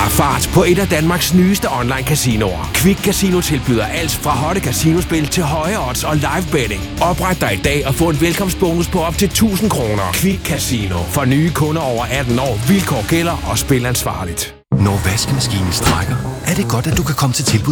Der er fart på et af Danmarks nyeste online casinoer. Quick Casino tilbyder alt fra hotte casinospil til høje odds og live betting. Opret dig i dag og få en velkomstbonus på op til 1000 kroner. Quick Casino. For nye kunder over 18 år. Vilkår gælder og spil ansvarligt. Når vaskemaskinen strækker, er det godt, at du kan komme til tilbud